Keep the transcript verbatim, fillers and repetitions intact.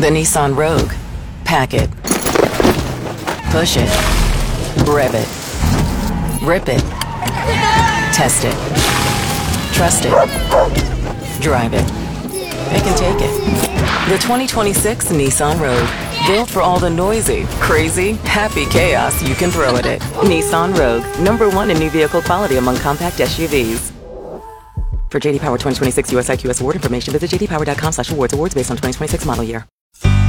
The Nissan Rogue. Pack it. Push it. Rev it. Rip it. Test it. Trust it. Drive it. They can take it. The twenty twenty-six Nissan Rogue. Built for all the noisy, crazy, happy chaos you can throw at it. Nissan Rogue. Number one in new vehicle quality among compact S U Vs. For J D Power twenty twenty-six U S I Q S award information, visit j d power dot com slash awards. Awards based on twenty twenty-six model year.